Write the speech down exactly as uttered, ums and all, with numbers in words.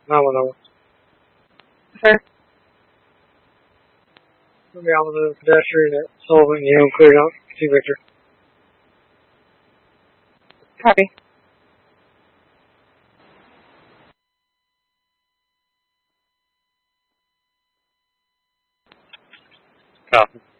Namen, namen. Sir? Maybe I'm the pedestrian at Sullivan, you know, cleared out. See Victor. Copy. Copy.